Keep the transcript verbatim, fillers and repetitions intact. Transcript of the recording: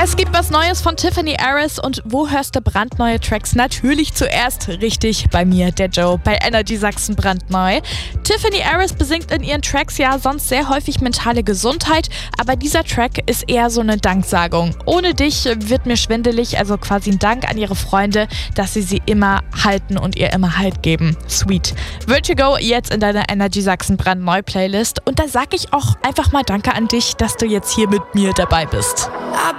Es gibt was Neues von Tiffany Harris und wo hörst du brandneue Tracks? Natürlich zuerst richtig bei mir, der Joe, bei Energy Sachsen brandneu. Tiffany Harris besingt in ihren Tracks ja sonst sehr häufig mentale Gesundheit, aber dieser Track ist eher so eine Danksagung. Ohne dich wird mir schwindelig, also quasi ein Dank an ihre Freunde, dass sie sie immer halten und ihr immer Halt geben. Sweet. Vertigo jetzt in deiner Energy Sachsen brandneu Playlist und da sag ich auch einfach mal Danke an dich, dass du jetzt hier mit mir dabei bist.